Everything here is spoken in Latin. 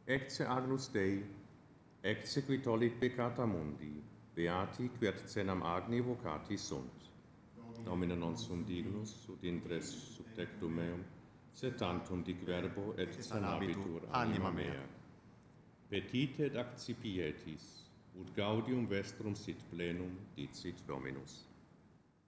Ecce Agnus Dei, ecce qui tollit peccata mundi, beati quet cenam agni vocati sunt. Domine non sum dignus, ut intres sub tectum meum, sed tantum dic verbo et sanabitur anima mea. Petite et accipietis, ut gaudium vestrum sit plenum, dicit Dominus.